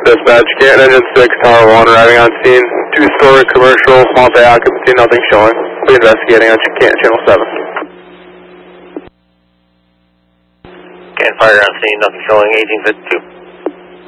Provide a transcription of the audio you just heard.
dispatch. Canton Engine 6, Tower 1, arriving on scene. Two-story commercial, multi-occupancy, nothing showing. We're investigating on Canton Channel 7. Canton Fire on scene, nothing showing, 1852.